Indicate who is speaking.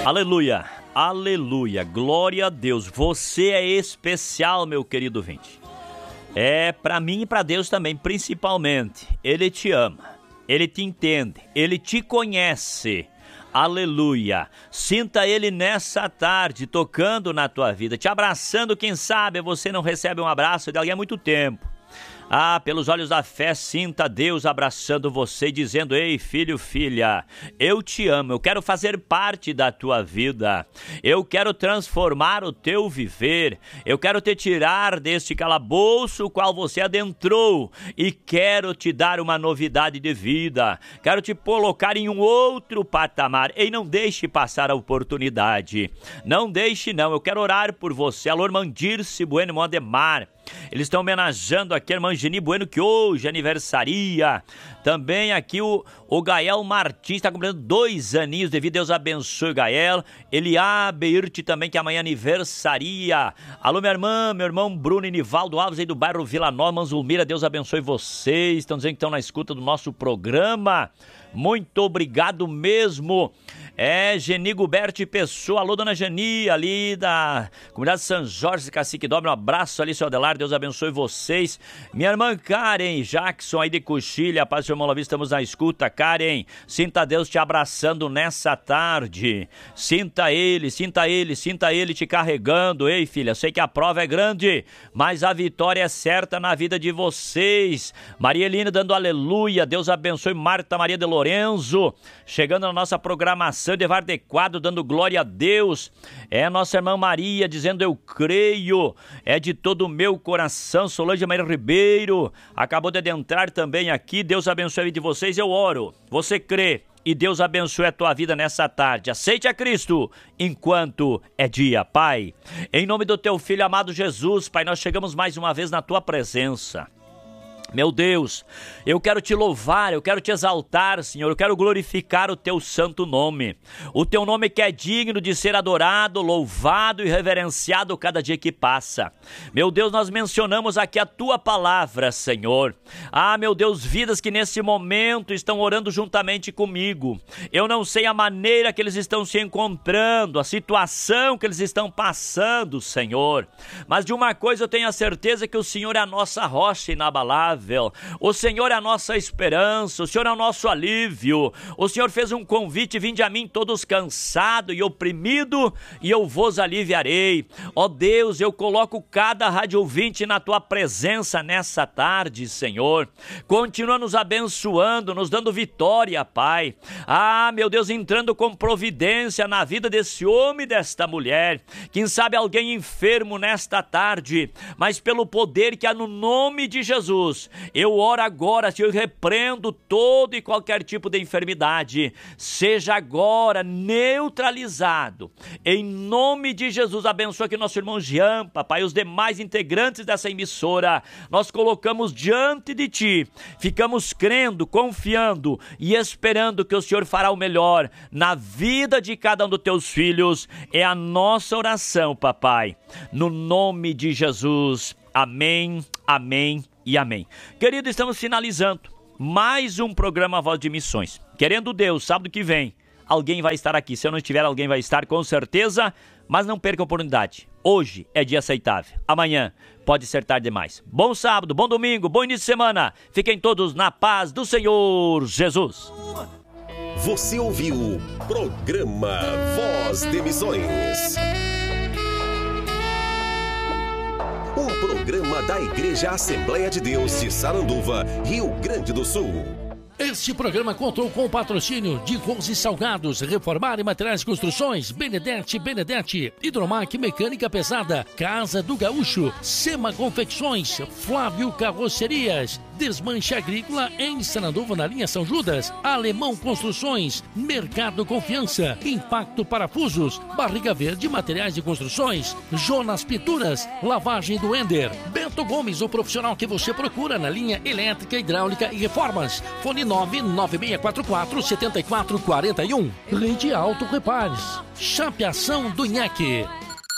Speaker 1: Aleluia, aleluia, glória a Deus. Você é especial, meu querido ouvinte. É para mim e para Deus também, principalmente. Ele te ama, Ele te entende, Ele te conhece. Aleluia. Sinta Ele nessa tarde, tocando na tua vida, te abraçando. Quem sabe você não recebe um abraço de alguém há muito tempo. Pelos olhos da fé, sinta Deus abraçando você, dizendo: ei, filho, filha, eu te amo, eu quero fazer parte da tua vida, eu quero transformar o teu viver, eu quero te tirar deste calabouço o qual você adentrou e quero te dar uma novidade de vida, quero te colocar em um outro patamar. Ei, não deixe passar a oportunidade, não deixe não, eu quero orar por você. Alô, irmã Dirce Bueno, irmão Ademar, eles estão homenageando aqui a irmã Geni Bueno, que hoje aniversaria. Também aqui o Gael Martins está completando 2 aninhos de vida. Deus abençoe o Gael. Eliabe Irte também, que amanhã aniversaria. Alô, minha irmã, meu irmão Bruno e Nivaldo Alves aí do bairro Vila Nova, Manzulmira. Deus abençoe vocês. Estão dizendo que estão na escuta do nosso programa. Muito obrigado mesmo. Geni Guberti Pessoa, alô, dona Geni, ali da comunidade São Jorge, Cacique Dobre, um abraço ali, seu Adelar, Deus abençoe vocês. Minha irmã Karen Jackson aí de Coxilha, paz do seu irmão Lavi, estamos na escuta. Karen, sinta Deus te abraçando nessa tarde, sinta Ele te carregando. Ei, filha, sei que a prova é grande, mas a vitória é certa na vida de vocês. Maria Helena dando aleluia, Deus abençoe. Marta Maria de Lorenzo, chegando na nossa programação. Evar de Quadro dando glória a Deus. Nossa irmã Maria dizendo: eu creio, de todo o meu coração. Solange Maria Ribeiro acabou de adentrar também aqui. Deus abençoe a vida de vocês. Eu oro, você crê e Deus abençoe a tua vida nessa tarde. Aceite a Cristo enquanto é dia. Pai, em nome do teu Filho amado Jesus, Pai, nós chegamos mais uma vez na tua presença. Meu Deus, eu quero te louvar, eu quero te exaltar, Senhor, eu quero glorificar o teu santo nome. O teu nome que é digno de ser adorado, louvado e reverenciado cada dia que passa. Meu Deus, nós mencionamos aqui a tua palavra, Senhor. Meu Deus, vidas que nesse momento estão orando juntamente comigo. Eu não sei a maneira que eles estão se encontrando, a situação que eles estão passando, Senhor. Mas de uma coisa eu tenho a certeza, que o Senhor é a nossa rocha inabalável. O Senhor é a nossa esperança, o Senhor é o nosso alívio. O Senhor fez um convite: vinde a mim todos cansados e oprimidos, e eu vos aliviarei. Ó Deus, eu coloco cada rádio ouvinte na tua presença nessa tarde, Senhor. Continua nos abençoando, nos dando vitória, Pai. Meu Deus, entrando com providência na vida desse homem e desta mulher. Quem sabe alguém enfermo nesta tarde, mas pelo poder que há no nome de Jesus, eu oro agora, Senhor, repreendo todo e qualquer tipo de enfermidade, seja agora neutralizado, em nome de Jesus. Abençoa aqui nosso irmão Jean, papai, os demais integrantes dessa emissora, nós colocamos diante de ti, ficamos crendo, confiando e esperando que o Senhor fará o melhor na vida de cada um dos teus filhos. É a nossa oração, papai, no nome de Jesus. Amém, amém e amém. Querido, estamos finalizando mais um programa Voz de Missões. Querendo Deus, sábado que vem, alguém vai estar aqui. Se eu não estiver, alguém vai estar com certeza, mas não perca a oportunidade. Hoje é dia aceitável, amanhã pode ser tarde demais. Bom sábado, bom domingo, bom início de semana. Fiquem todos na paz do Senhor Jesus.
Speaker 2: Você ouviu o programa Voz de Missões. Um programa da Igreja Assembleia de Deus de Saranduva, Rio Grande do Sul.
Speaker 3: Este programa contou com o patrocínio de Rose e Salgados, Reformar e Materiais de Construções, Benedetti, Hidromac Mecânica Pesada, Casa do Gaúcho, Sema Confecções, Flávio Carrocerias, Desmanche Agrícola em Saranduva na linha São Judas, Alemão Construções, Mercado Confiança, Impacto Parafusos, Barriga Verde Materiais de Construções, Jonas Pinturas, Lavagem do Ender, Bento Gomes, o profissional que você procura na linha elétrica, hidráulica e reformas. Fone 99644-7441. Rede Auto Repares. Chapeação do Nhaque.